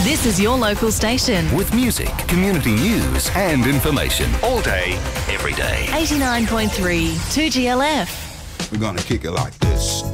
This is your local station. With music, community news and information. All day, every day. 89.3 2GLF. We're gonna kick it like this.